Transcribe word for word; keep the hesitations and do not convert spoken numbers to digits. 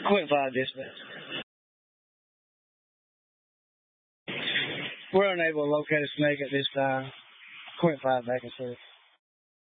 Quint five dispatch. We're unable to locate a snake at this time. Quint five back and forth.